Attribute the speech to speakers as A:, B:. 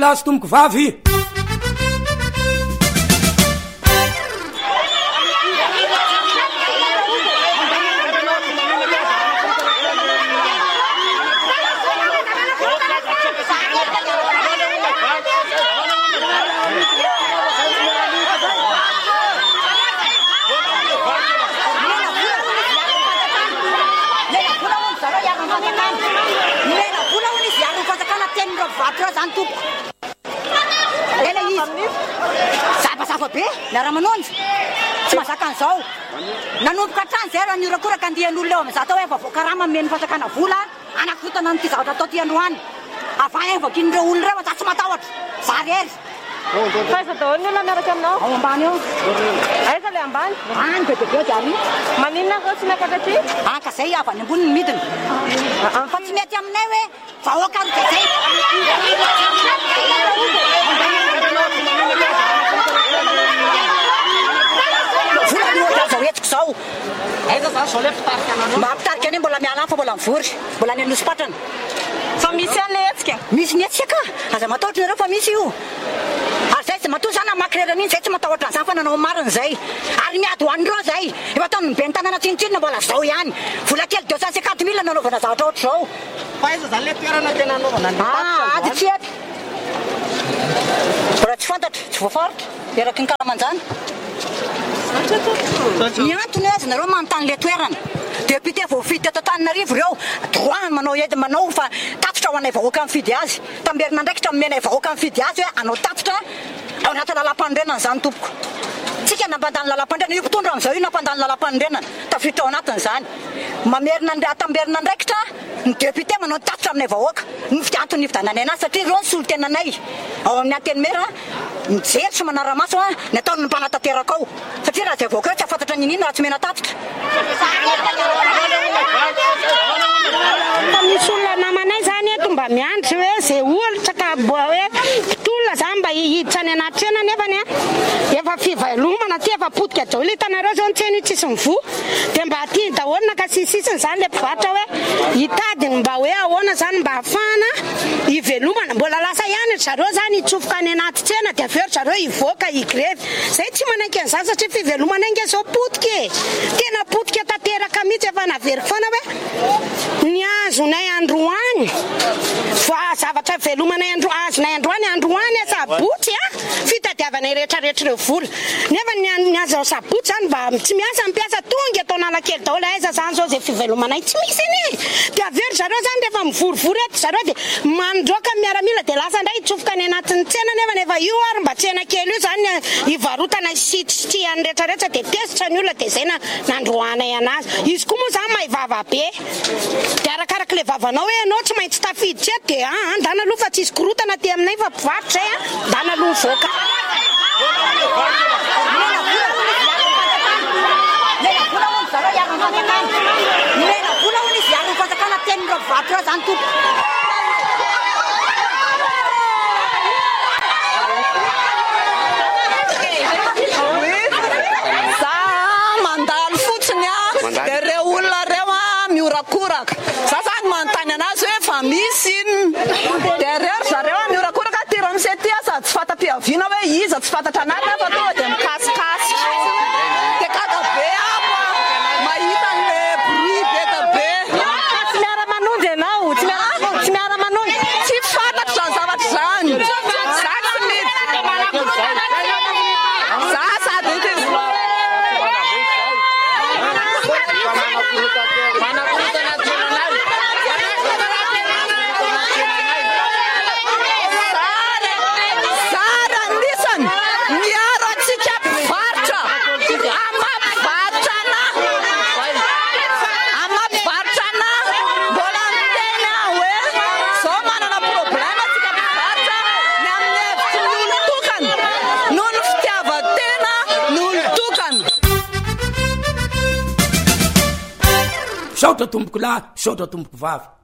A: lahy sy tomboko vavy.
B: Safa be miara-manonjy tsy mahazaka an'izao nanomboka hatrany zay raha niorakoraka andihan'olona eo amin'izao atao hoe vokarama meny fatakana vola anakivitana n'ity zavatra atao ty androany avany vakin'ireo olona ireo fa tsy matahotra zarery
C: faiza daholo ny olona miaraka aminao
B: ao ambany eo
C: aiza le ambany
B: any bebebe diary
C: maninona ko tsy miakatra aty
B: aka zay avy any ambony ny midina fa tsy mety aminay hoe vahoaka ro zay etiko zao aiza zao zao le fitarika anao mampitarika any mbola miala fa mbola mivory mbola ny nosy-patrana
C: fa misy an'le hetsika
B: misy ny etsika aza matahotra nareo fa misy io ary zay tsy matoa zany amakrerana iny zay tsy matahotra an'izany fa nanao marina zay ary miady hoan'ireo zay efa ataony mibeny tanàna tsinotsinona mbola zao ihany vola kely 250 000 nanaovana zavatra ohatra zao
C: fa aiza zany le toerana tena anaovana
B: ady tsy eto mbola tsy fantatra tsy voafaritra eraky ny karamanjany ny antony azy nareo manontany le toerana député voafidy teto Antananarivo ireo droit manao edy manao fa tatitra ho anay vahoaka mifidy azy tamberina ndraiky traminenay vahoaka mifidy azy hoe anao tatitra ao anaty lalam-pandrenana zany tompoko tsika nampandany lalam-pandrenana io mpitondra am'izao io nampandany lalam-pandrenana tafiditra ao anatiny zany mamerina tamberina ndraikitra ny député manao tatitra aminay vahoaka ny antony nividananay anazy satria ireo ny solotenanay ao amin'ny antenimera mijery sy manara-maso ny ataony mpanatateraka ao satria raha zay vahoaka eo tsy afantatra ninina raha tsy mena tatitra
D: fa misy olona namanay zany eto mba miandry hoe zay olitra ka hoe mpitolona zany mba hihiditra any anaty trena nefany efa fivelomana ty efa potika daholo hitanareo zao ntsena io tsisy mivoa dia mba aty daholo nakasisisiny zany le mpivarotra hoe hitadiny mba hoe ahoana zany mba hafahana hivelomana mbola lasa ihany zareo zany hitsofoka any anaty tsena dia aveo zareo hivoaka higrevy zay tsy manaiky an'izany satria fivelomana inge zao potika e tena potika tanteraka mihitsy efa naveriko foana hoe ny azonay androany fa zavatra velomanay azonay androany sabotsy fitadiavanay rehetrarehetra ireo vola nefa ny azo sabotsy zany mba tsy miasa mipiasa tonga atao nalakely daholo aiza zany zao zay fivelomanay tsy misy iny dia avery zareo zany rehefa mivorivory eto zareo dia mandroaka miaramila dia lasa ndray hitsofoka any anatin'ny tsena nefa io ary mba tsena kely io zany hivarotana sitry rehetrarehetra dia tesitra ny olona dia zay nandroanay anazy izy koa moa zany mahivava be dia arakaraka le vavanao hoe anao tsy maintsy tafiditra eto dia andana aloha fa tsisy korotana ty aminay fa mpivarotra zay andana aloha mivoaka
B: mena vola hono izy ary fatakana tenin'ireo mpivarotra ireo zany tompo
C: za mandalo fotsiny dia reo olona reo miorakoraka za zany manontany anazy hoe fa misy iny dia rery zareo miorakoraka ty ramose ty sady tsy fata-piaviana hoe iza tsy fantatra anaty fa tonga dia mikasikasy dia kakabe apo mahita an'le bruit beka be tsy miara-manonjy ianao tsy miara-manonjy tsy fantatra zany zavatra zany za tsy mety za sady
A: saotra tomboko lahy saotra tomboko vavy